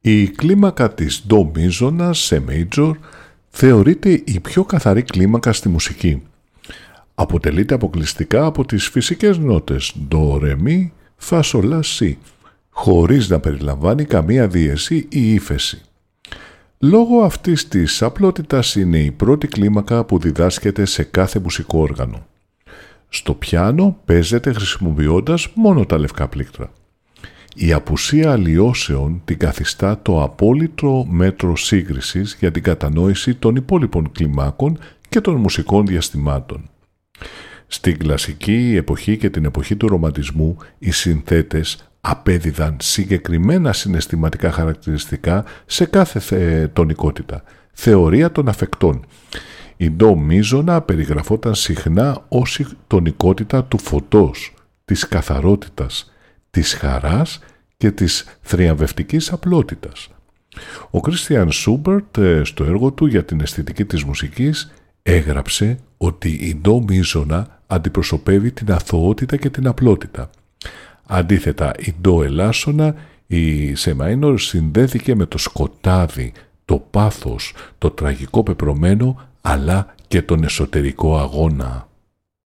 Η κλίμακα της ντο μείζωνα σε major θεωρείται η πιο καθαρή κλίμακα στη μουσική. Αποτελείται αποκλειστικά από τις φυσικές νότες ντο, ρε, μι, φα, sol, la, si, χωρίς να περιλαμβάνει καμία δίεση ή ύφεση. Λόγω αυτής της απλότητας είναι η πρώτη κλίμακα που διδάσκεται σε κάθε μουσικό όργανο. Στο πιάνο παίζεται χρησιμοποιώντας μόνο τα λευκά πλήκτρα. Η απουσία αλλοιώσεων την καθιστά το απόλυτο μέτρο σύγκρισης για την κατανόηση των υπόλοιπων κλιμάκων και των μουσικών διαστημάτων. Στην κλασική εποχή και την εποχή του ρομαντισμού, οι συνθέτες απέδιδαν συγκεκριμένα συναισθηματικά χαρακτηριστικά σε κάθε τονικότητα, θεωρία των αφεκτών. Η ντο μείζωνα περιγραφόταν συχνά ως η τονικότητα του φωτός, της καθαρότητας, της χαράς και της θριαμβευτικής απλότητας. Ο Κρίστιαν Σούμπερτ στο έργο του για την αισθητική της μουσικής έγραψε ότι η ντο μείζωνα αντιπροσωπεύει την αθωότητα και την απλότητα. Αντίθετα, η ντο ελάσσονα, η σε μάινορ, συνδέθηκε με το σκοτάδι, το πάθος, το τραγικό πεπρωμένο, αλλά και τον εσωτερικό αγώνα.